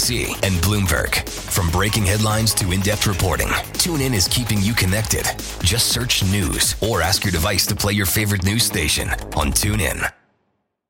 CNBC, and Bloomberg. From breaking headlines to in-depth reporting, TuneIn is keeping you connected. Just search news or ask your device to play your favorite news station on TuneIn.